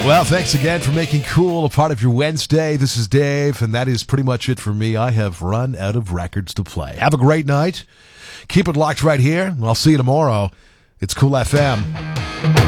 Well, thanks again for making Cool a part of your Wednesday. This is Dave, and that is pretty much it for me. I have run out of records to play. Have a great night. Keep it locked right here. I'll see you tomorrow. It's Cool FM.